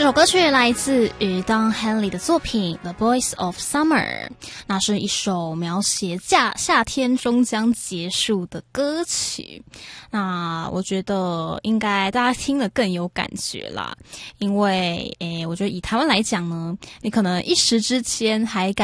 这首歌曲来自于 Don Henley 的作品《The Voice of Summer》，那是一首描写夏天终将结束的歌曲。那我觉得应该大家听了更有感觉啦，因为我觉得以台湾来讲呢，你可能一时之间还感